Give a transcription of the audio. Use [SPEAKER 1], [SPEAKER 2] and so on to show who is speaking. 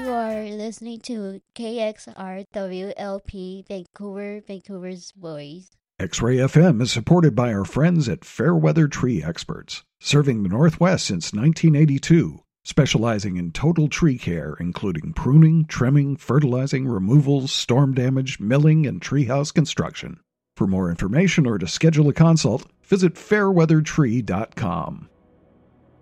[SPEAKER 1] are listening to KXRWLP Vancouver, Vancouver's Voice.
[SPEAKER 2] X-Ray FM is supported by our friends at Fairweather Tree Experts, serving the Northwest since 1982, specializing in total tree care, including pruning, trimming, fertilizing, removals, storm damage, milling, and treehouse construction. For more information or to schedule a consult, visit fairweathertree.com.